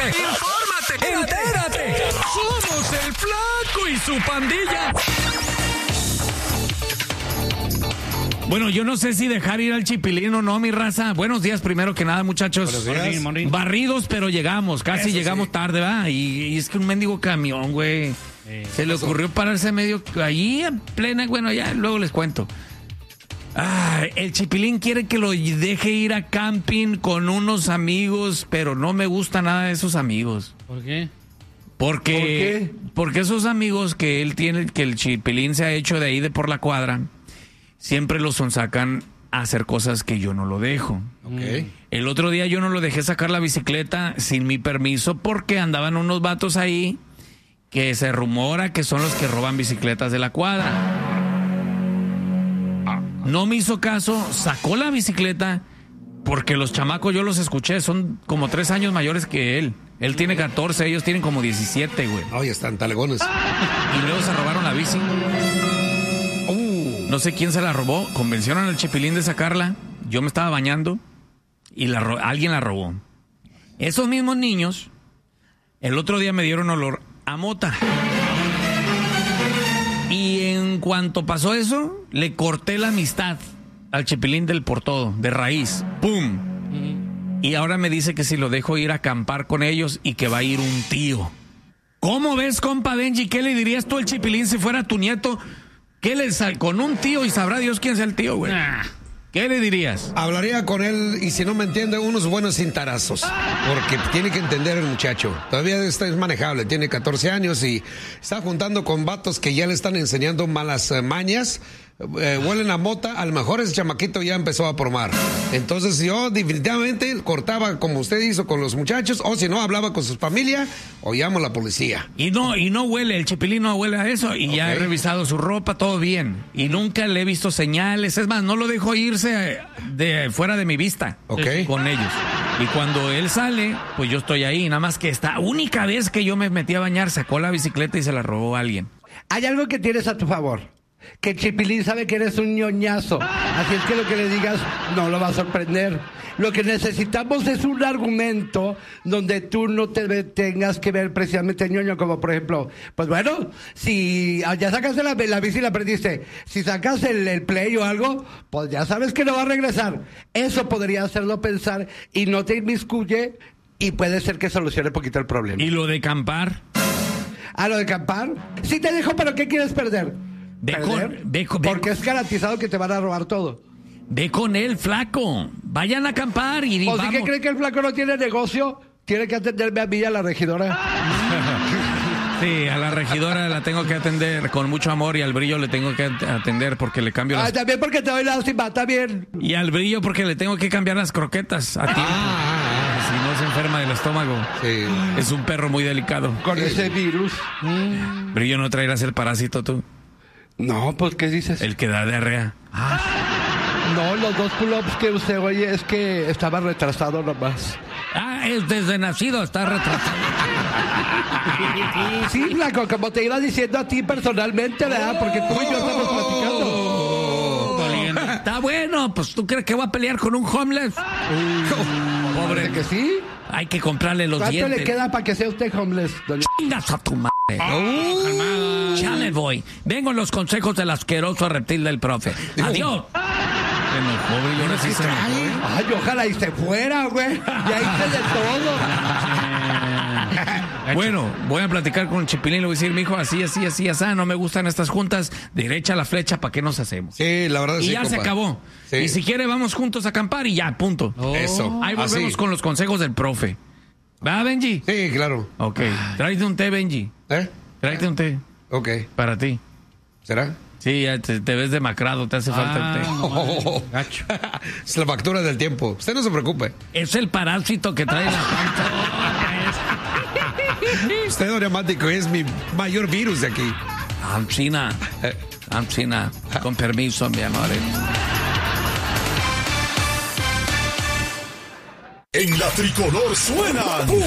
infórmate, entérate. Somos el Flaco y su pandilla. Bueno, yo no sé si dejar ir al Chipilín o no, mi raza. Buenos días, primero que nada, muchachos. Buenos días. Barridos, pero llegamos. Casi llegamos tarde, ¿va? Y es que un mendigo camión, güey. Se le ocurrió pararse medio allí en plena. Bueno, ya luego les cuento. El Chipilín quiere que lo deje ir a camping con unos amigos, pero no me gusta nada de esos amigos. ¿Por qué? Porque esos amigos que él tiene, que el Chipilín se ha hecho de ahí de por la cuadra, siempre los sacan a hacer cosas que yo no lo dejo. Okay. El otro día yo no lo dejé sacar la bicicleta sin mi permiso porque andaban unos vatos ahí que se rumora que son los que roban bicicletas de la cuadra. No me hizo caso, sacó la bicicleta porque los chamacos yo los escuché, son como 3 años mayores que él. Él tiene 14, ellos tienen como 17, güey. Ay, están talegones. Y luego se robaron la bici. No sé quién se la robó, convencieron al Chipilín de sacarla, yo me estaba bañando y alguien la robó. Esos mismos niños, el otro día me dieron olor a mota. Y en cuanto pasó eso, le corté la amistad al Chipilín del por todo, de raíz. ¡Pum! Y ahora me dice que si lo dejo ir a acampar con ellos y que va a ir un tío. ¿Cómo ves, compa Benji? ¿Qué le dirías tú al Chipilín si fuera tu nieto? ¿Qué le con un tío y sabrá Dios quién sea el tío, güey? ¿Qué le dirías? Hablaría con él y si no me entiende, unos buenos cintarazos. Porque tiene que entender el muchacho. Todavía es manejable, tiene 14 años y está juntando con vatos que ya le están enseñando malas mañas. Huelen a mota, a lo mejor ese chamaquito ya empezó a promar. Entonces yo definitivamente cortaba como usted hizo con los muchachos, o si no, hablaba con su familia, o llamo a la policía. Y no huele, el Chipilín no huele a eso, y ya he revisado su ropa, todo bien. Y nunca le he visto señales, es más, no lo dejo irse de fuera de mi vista con ellos. Y cuando él sale, pues yo estoy ahí, nada más que esta única vez que yo me metí a bañar, sacó la bicicleta y se la robó a alguien. Hay algo que tienes a tu favor. Que Chipilín sabe que eres un ñoñazo. Así es que lo que le digas no lo va a sorprender. Lo que necesitamos es un argumento donde tú no te tengas que ver precisamente ñoño, como por ejemplo, pues bueno, si ya sacaste la bici y la perdiste, si sacas el play o algo, pues ya sabes que no va a regresar. Eso podría hacerlo pensar y no te inmiscuye y puede ser que solucione un poquito el problema. ¿Y lo de acampar? ¿Lo de acampar? Sí te dejo, pero ¿qué quieres perder? Porque es garantizado que te van a robar todo. Ve con él, flaco. Vayan a acampar y ¿O sí que cree que el flaco no tiene negocio? Tiene que atenderme a mí y a la regidora. Sí, a la regidora la tengo que atender con mucho amor y al Brillo le tengo que atender porque le cambio las... también porque te doy lástima, también. Y al Brillo porque le tengo que cambiar las croquetas a tiempo. Si no se enferma del estómago. Sí. Es un perro muy delicado. Con ese virus. Brillo, ¿no traerás el parásito tú? No, pues, ¿qué dices? El que da diarrea. No, los 2 pull-ups que usted oye es que estaba retrasado nomás. Es desde nacido, está retrasado. Sí, flaco, como te iba diciendo a ti personalmente, ¿verdad? Porque tú y yo estamos platicando. Está bueno, pues ¿tú crees que voy a pelear con un homeless? Pobre que sí. Hay que comprarle los dientes. ¿Cuánto le queda para que sea usted homeless, doña? ¡Chingas a tu madre! Ya me voy. Vengo en los consejos del asqueroso reptil del profe. ¡Adiós! Se enojó, y ahora sí se enojó. Ay, ojalá y se fuera, güey. Ya hice de todo. Bueno, voy a platicar con Chipilín y le voy a decir, mijo, así, no me gustan estas juntas, derecha la flecha, ¿para qué nos hacemos? Sí, la verdad y sí, ya se compa. acabó. Sí. Y si quiere, vamos juntos a acampar y ya, punto. Eso. Ahí volvemos con los consejos del profe. ¿Va, Benji? Sí, claro. Ok. Tráete un té, Benji. Tráete un té. Ok. Para ti. ¿Será? Sí, ya te ves demacrado, te hace falta el té. Gacho. Es la factura del tiempo. Usted no se preocupe. Es el parásito que trae la panza. Usted, don Amático, es mi mayor virus de aquí. Ancina. Con permiso, mi amor. En la tricolor suenan